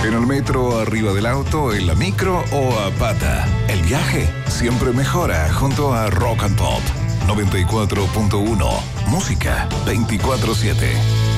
En el metro, arriba del auto, en la micro o a pata. El viaje siempre mejora junto a Rock and Pop 94.1. Música 24/7.